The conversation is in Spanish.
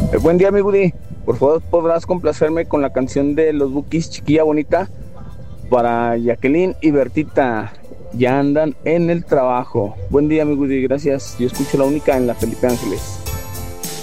Buen día, mi Woody. Por favor, podrás complacerme con la canción de los Bukis, Chiquilla Bonita, para Jacqueline y Bertita. Ya andan en el trabajo. Buen día, mi Woody. Gracias. Yo escucho la única en la Felipe Ángeles.